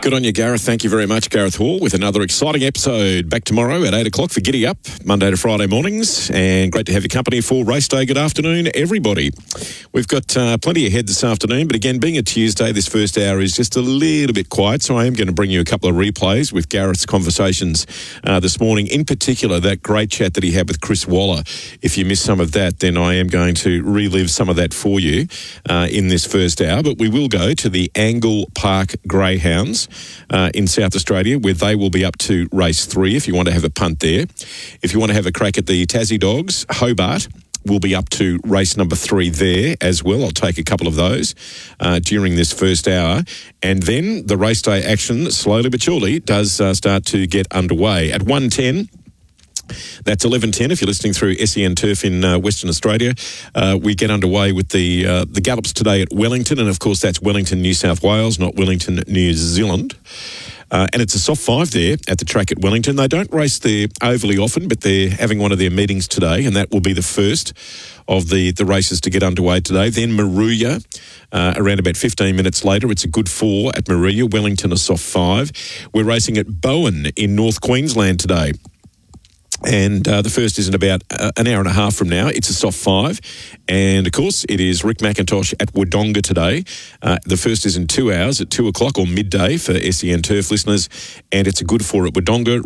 Good on you, Gareth. Thank you very much, Gareth Hall, with another exciting episode. Back tomorrow at 8 o'clock for Giddy Up, Monday to Friday mornings. And great to have your company for race day. Good afternoon, everybody. We've got plenty ahead this afternoon, but again, being a Tuesday, this first hour is just a little bit quiet, so I am going to bring you a couple of replays with Gareth's conversations this morning. In particular, that great chat that he had with Chris Waller. If you missed some of that, then I am going to relive some of that for you in this first hour. But we will go to the Angle Park Greyhounds in South Australia, where they will be up to race 3 if you want to have a punt there. If you want to have a crack at the Tassie Dogs, Hobart will be up to race number 3 there as well. I'll take a couple of those during this first hour. And then the race day action, slowly but surely, does start to get underway. At 1:10, that's 11:10 if you're listening through SEN Turf in Western Australia. We get underway with the gallops today at Wellington, and of course that's Wellington, New South Wales, not Wellington, New Zealand. And it's a soft 5 there at the track at Wellington. They don't race there overly often, but they're having one of their meetings today, and that will be the first of the races to get underway today. Then Moruya, around about 15 minutes later. It's a good 4 at Moruya. Wellington, a soft 5. We're racing at Bowen in North Queensland today. And the first is in about an hour and a half from now. It's a soft 5. And, of course, it is Rick McIntosh at Wodonga today. The first is in 2 hours at 2 o'clock or midday for SEN Turf listeners. And it's a good 4 at Wodonga.